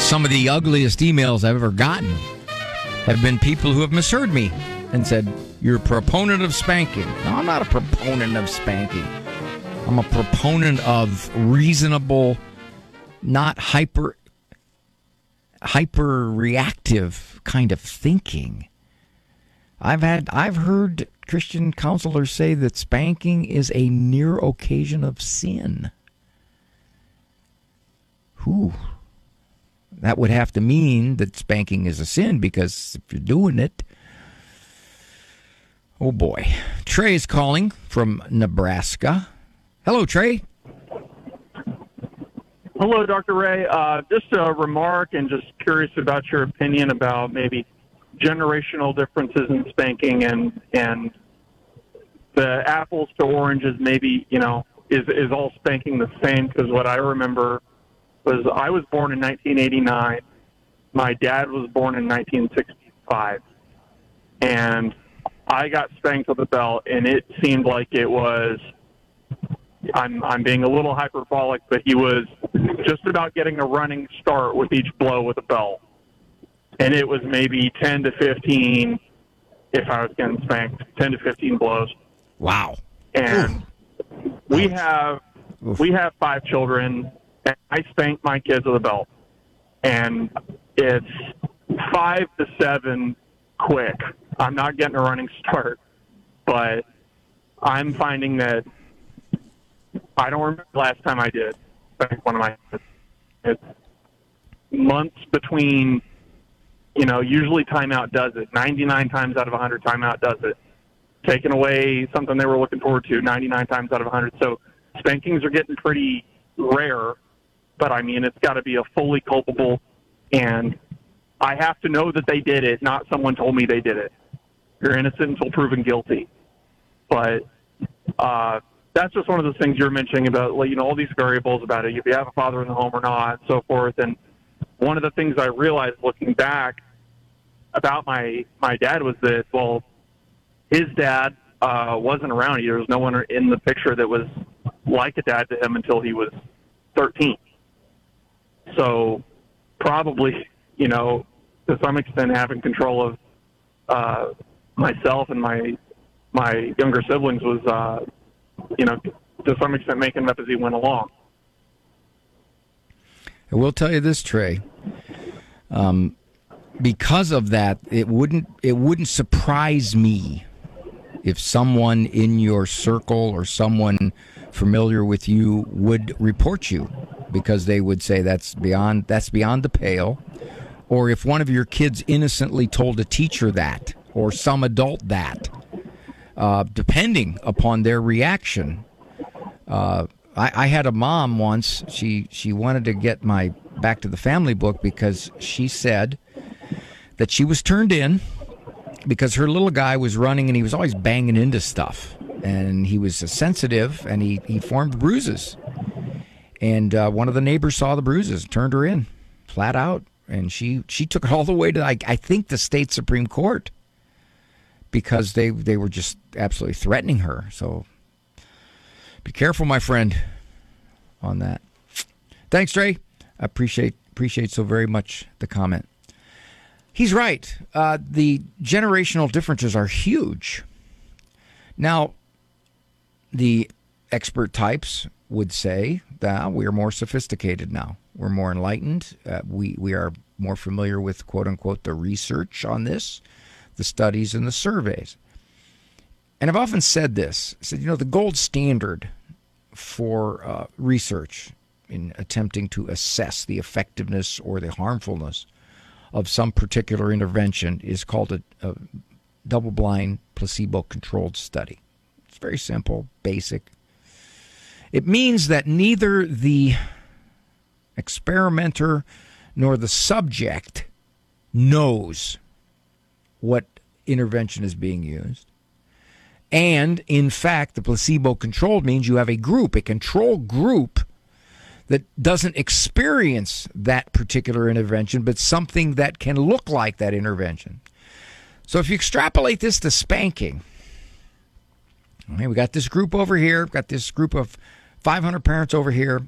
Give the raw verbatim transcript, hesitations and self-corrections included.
Some of the ugliest emails I've ever gotten have been people who have misheard me and said, "You're a proponent of spanking." No, I'm not a proponent of spanking. I'm a proponent of reasonable, not hyper, hyper reactive kind of thinking. I've had, I've heard Christian counselors say that spanking is a near occasion of sin. Whew. That would have to mean that spanking is a sin, because if you're doing it, oh boy. Trey is calling from Nebraska. Hello, Trey. Hello, Doctor Ray. Uh, just a remark and just curious about your opinion about maybe generational differences in spanking and and the apples to oranges. Maybe, you know, is is all spanking the same? Because what I remember was I was born in nineteen eighty-nine. My dad was born in nineteen sixty-five, and I got spanked with a belt, and it seemed like it was. I'm I'm being a little hyperbolic, but he was just about getting a running start with each blow with a belt. And it was maybe ten to fifteen, if I was getting spanked, ten to fifteen blows. Wow. And Oof. we have Oof. we have five children, and I spank my kids with a belt. And it's five to seven quick. I'm not getting a running start, but I'm finding that I don't remember the last time I did spank one of my kids. It's months between, you know, usually timeout does it. ninety-nine times out of one hundred, timeout does it. Taking away something they were looking forward to, ninety-nine times out of one hundred. So spankings are getting pretty rare, but, I mean, it's got to be a fully culpable, and I have to know that they did it, not someone told me they did it. You're innocent until proven guilty. But uh, that's just one of those things you're mentioning about, you know, all these variables about it, if you have a father in the home or not, and so forth. And one of the things I realized looking back about my, my dad was that, well, his dad uh, wasn't around. There was no one in the picture that was like a dad to him until he was thirteen. So probably, you know, to some extent having control of uh, myself and my my younger siblings was, uh, you know, to some extent making it up as he went along. I will tell you this, Trey. Um, because of that, it wouldn't it wouldn't surprise me if someone in your circle or someone familiar with you would report you, because they would say that's beyond that's beyond the pale. Or if one of your kids innocently told a teacher that, or some adult that, uh, depending upon their reaction. Uh, I, I had a mom once. She she wanted to get my Back to the Family book because she said that she was turned in because her little guy was running and he was always banging into stuff. And he was sensitive, and he, he formed bruises. And uh, one of the neighbors saw the bruises, turned her in, flat out. And she, she took it all the way to, I, I think, the state Supreme Court, because they, they were just absolutely threatening her. So be careful, my friend, on that. Thanks, Trey. I appreciate, appreciate so very much the comment. He's right. Uh, the generational differences are huge. Now, the expert types would say that we're more sophisticated now. We're more enlightened. Uh, we, we are more familiar with, quote unquote, the research on this, the studies and the surveys. And I've often said this. I said, you know, the gold standard for uh, research in attempting to assess the effectiveness or the harmfulness of some particular intervention is called a, a double-blind, placebo-controlled study. It's very simple, basic. It means that neither the experimenter nor the subject knows what intervention is being used. And, in fact, the placebo-controlled means you have a group, a control group, that doesn't experience that particular intervention, but something that can look like that intervention. So if you extrapolate this to spanking, okay, we got this group over here, we've got this group of five hundred parents over here.